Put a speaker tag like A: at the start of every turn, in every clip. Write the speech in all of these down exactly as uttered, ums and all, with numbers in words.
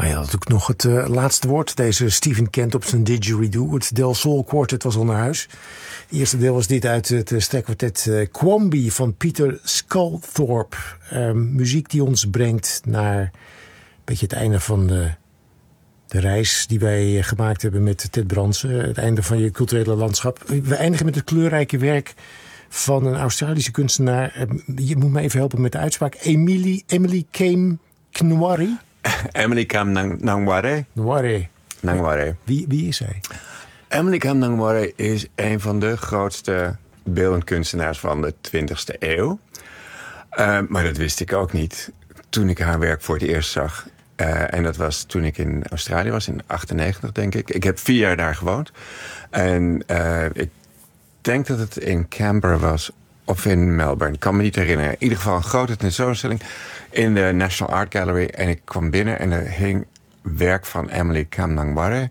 A: Hij had ook nog het uh, laatste woord. Deze Stephen Kent op zijn didgeridoo. Het Del Sol Quartet was al naar huis. Het eerste deel was dit uit het uh, strijkkwartet uh, Quamby van Peter Sculthorpe. Uh, muziek die ons brengt naar een beetje het einde van de, de reis die wij uh, gemaakt hebben met Ted Bransen. Het einde van je culturele landschap. We eindigen met het kleurrijke werk van een Australische kunstenaar. Uh, je moet me even helpen met de uitspraak. Emily, Emily Kame Knwari.
B: Emily Kam Nangware.
A: Nware.
B: Nangware.
A: Wie, wie is hij?
B: Emily Kam Nangware is een van de grootste beeldend kunstenaars van de twintigste eeuw. Uh, maar dat wist ik ook niet toen ik haar werk voor het eerst zag. Uh, en dat was toen ik in Australië was, in achtennegentig denk ik. Ik heb vier jaar daar gewoond. En uh, ik denk dat het in Canberra was of in Melbourne. Ik kan me niet herinneren. In ieder geval een grote tentoonstelling in de National Art Gallery. En ik kwam binnen en er hing werk van Emily Kam Nangware.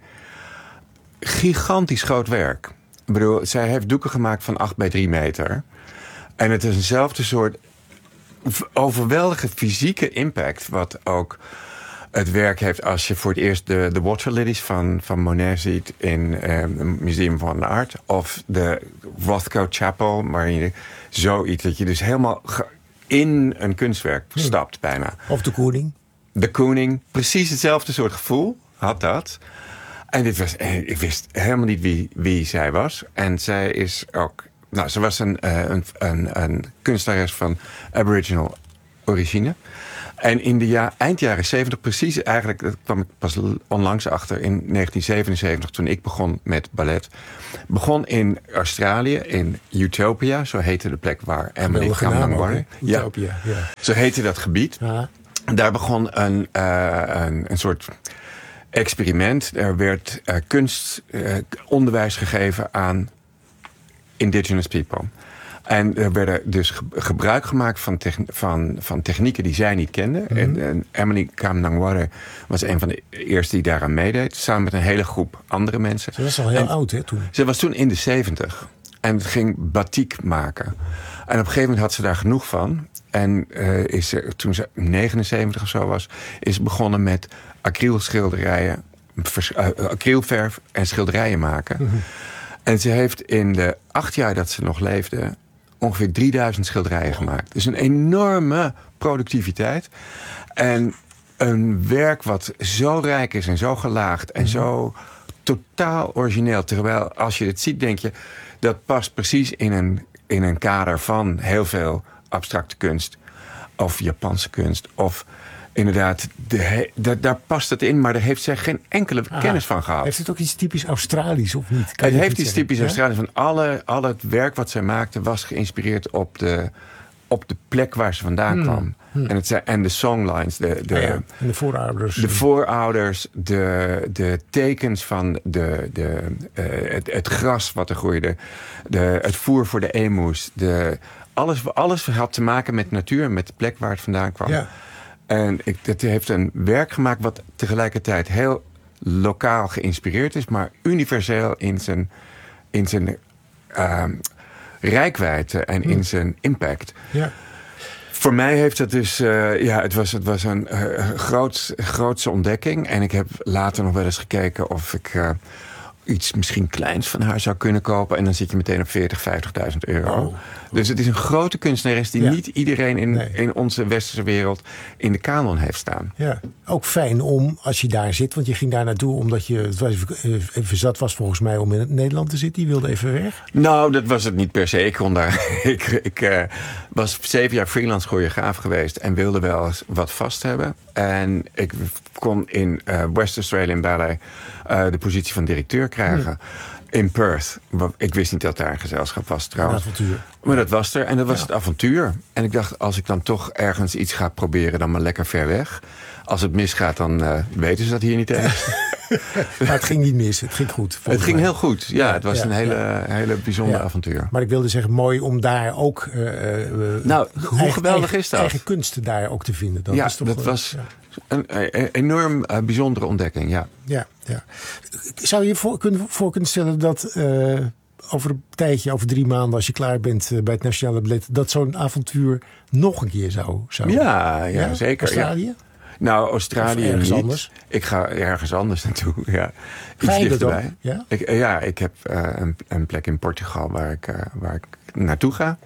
B: Gigantisch groot werk. Ik bedoel, zij heeft doeken gemaakt van acht bij drie meter. En het is eenzelfde soort overweldige fysieke impact wat ook het werk heeft als je voor het eerst de, de Water Lilies van, van Monet ziet in eh, het Museum van de Art. Of de Rothko Chapel, waarin je zoiets, dat je dus helemaal in een kunstwerk stapt bijna.
A: Of de Koning.
B: De Koning, precies hetzelfde soort gevoel had dat. En dit was, ik wist helemaal niet wie, wie zij was. En zij is ook, nou, ze was een, een, een, een kunstenares van Aboriginal origine. En in de ja, eind jaren zeventig, precies eigenlijk, dat kwam ik pas onlangs achter, in negentien zevenenzeventig, toen ik begon met ballet, begon in Australië, in Utopia, zo heette de plek waar Emily Kam Nangware.
A: Ja, Utopia, ja.
B: Zo heette dat gebied.
A: Ja.
B: Daar begon een, uh, een, een soort experiment. Er werd uh, kunstonderwijs uh, gegeven aan indigenous people. En er werden dus ge- gebruik gemaakt van, techn- van, van technieken die zij niet kenden. Mm-hmm. En, en Emily Kam Nangware was een van de eerste die daaraan meedeed. Samen met een hele groep andere mensen.
A: Ze was al heel
B: en
A: oud, hè, toen?
B: Ze was toen in de zeventig. En ging batik maken. En op een gegeven moment had ze daar genoeg van. En uh, is ze, toen ze negenenzeventig of zo was, is begonnen met acrylschilderijen, vers, uh, acrylverf en schilderijen maken. Mm-hmm. En ze heeft in de acht jaar dat ze nog leefde ongeveer drieduizend schilderijen wow. gemaakt. Dus een enorme productiviteit. En een werk wat zo rijk is en zo gelaagd en mm-hmm. zo totaal origineel. Terwijl als je het ziet, denk je, dat past precies in een, in een kader van heel veel abstracte kunst. Of Japanse kunst. Of inderdaad, de, de, daar past het in, maar daar heeft zij geen enkele Aha. kennis van gehad.
A: Heeft het ook iets typisch Australisch of niet?
B: Kan het heeft iets typisch ja? Australisch. Van alle, al het werk wat zij maakte was geïnspireerd op de, op de plek waar ze vandaan hmm. kwam. Hmm. En, het, en de songlines. De, de,
A: ah, ja. En de voorouders.
B: De voorouders. De, de tekens van de, de, uh, het, het gras wat er groeide. De, het voer voor de emus. De, alles, alles had te maken met natuur. Met de plek waar het vandaan kwam. Ja. En ik, het heeft een werk gemaakt wat tegelijkertijd heel lokaal geïnspireerd is, maar universeel in zijn, in zijn uh, reikwijdte en in zijn impact. Ja. Voor mij heeft het dus, uh, ja, het was, het was een uh, groot, grootse ontdekking. En ik heb later nog wel eens gekeken of ik uh, iets misschien kleins van haar zou kunnen kopen. En dan zit je meteen op veertig, vijftigduizend euro. Oh. Dus het is een grote kunstenares die ja. niet iedereen in, nee. in onze westerse wereld in de kanon heeft staan.
A: Ja, ook fijn om, als je daar zit, want je ging daar naartoe omdat je het was even, even zat was volgens mij om in Nederland te zitten. Je wilde even weg.
B: Nou, dat was het niet per se. Ik kon daar. ik ik uh, was zeven jaar freelance choreograaf geweest en wilde wel eens wat vast hebben. En ik kon in uh, West Australian Ballet uh, de positie van directeur krijgen. Hmm. In Perth. Ik wist niet dat daar een gezelschap was trouwens.
A: Een avontuur.
B: Maar dat was er. En dat was
A: ja.
B: het avontuur. En ik dacht, als ik dan toch ergens iets ga proberen, dan maar lekker ver weg. Als het misgaat, dan uh, weten ze dat hier niet eens.
A: Maar het ging niet mis. Het ging goed.
B: Het ging
A: mij.
B: heel goed. Ja, ja het was ja, een hele, ja. hele bijzonder ja. avontuur.
A: Maar ik wilde zeggen, mooi om daar ook Uh, uh,
B: nou, hoe
A: eigen,
B: geweldig
A: eigen,
B: is dat?
A: Eigen kunst daar ook te vinden. Dat
B: ja,
A: is toch,
B: dat
A: uh,
B: was
A: ja.
B: een, een enorm uh, bijzondere ontdekking. Ja.
A: Ja, ja. Zou je je voor kunnen, voor kunnen stellen dat Uh, over een tijdje, over drie maanden, als je klaar bent uh, bij het Nationale Ballet, dat zo'n avontuur nog een keer zou... zou
B: ja, ja, ja, zeker.
A: Australië?
B: Ja. Nou, Australië
A: Of ergens
B: niet.
A: anders?
B: Ik ga ergens anders naartoe, ja.
A: Ga
B: Iets
A: je dat
B: dichterbij.
A: ook? Ja?
B: Ik, uh, ja, ik heb uh, een, een plek in Portugal waar ik, uh, waar ik naartoe ga.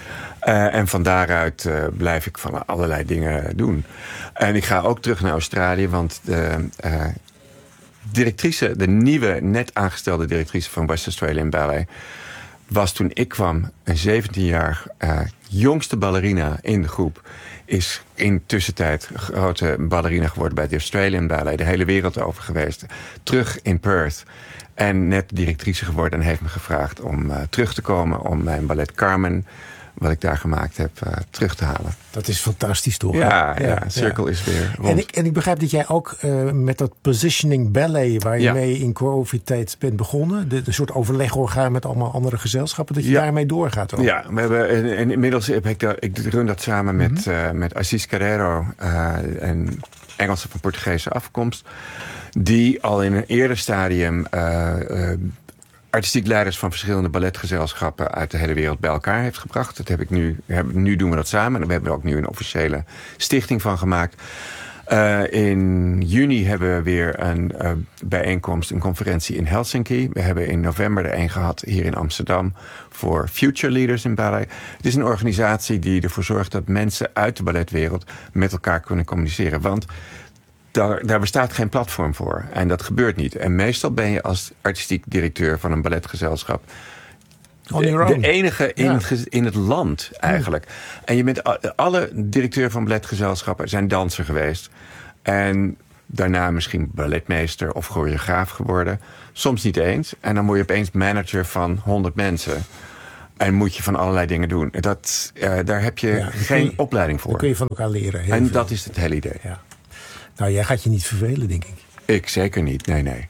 B: Uh, en van daaruit uh, blijf ik van allerlei dingen doen. En ik ga ook terug naar Australië, want de uh, directrice, de nieuwe, net aangestelde directrice van West Australian Ballet, was toen ik kwam een zeventien jaar uh, jongste ballerina in de groep. Is in tussentijd grote ballerina geworden bij de Australian Ballet. De hele wereld over geweest. Terug in Perth. En net directrice geworden en heeft me gevraagd om uh, terug te komen. Om mijn ballet Carmen, wat ik daar gemaakt heb, uh, terug te halen.
A: Dat is fantastisch toch?
B: Ja, ja,
A: ja
B: cirkel
A: ja.
B: is weer rond.
A: En ik, en ik begrijp dat jij ook uh, met dat positioning ballet, waar je
B: ja. mee
A: in COVID-tijd bent begonnen, de, de soort overlegorgaan met allemaal andere gezelschappen, dat je ja. daarmee doorgaat ook.
B: Ja, we hebben, en, en inmiddels heb ik, dat, ik run dat samen met, mm-hmm. uh, met Assis Carrero, uh, een Engelse van Portugese afkomst, die al in een eerder stadium uh, uh, artistiek leiders van verschillende balletgezelschappen uit de hele wereld bij elkaar heeft gebracht. Dat heb ik nu, heb, nu doen we dat samen. En we hebben er ook nu een officiële stichting van gemaakt. Uh, in juni hebben we weer een uh, bijeenkomst, een conferentie in Helsinki. We hebben in november er een gehad hier in Amsterdam voor Future Leaders in Ballet. Het is een organisatie die ervoor zorgt dat mensen uit de balletwereld met elkaar kunnen communiceren. Want Daar, daar bestaat geen platform voor. En dat gebeurt niet. En meestal ben je als artistiek directeur van een balletgezelschap de, de enige in, ja. het, in het land eigenlijk. Mm. En je bent alle directeur van balletgezelschappen zijn danser geweest. En daarna misschien balletmeester of choreograaf geworden. Soms niet eens. En dan word je opeens manager van honderd mensen. En moet je van allerlei dingen doen. Dat, uh, daar heb je ja, geen je, opleiding voor.
A: Dan kun je van elkaar leren.
B: En
A: veel.
B: dat is het hele idee.
A: Ja. Nou, jij gaat je niet vervelen, denk ik.
B: Ik zeker niet, nee, nee.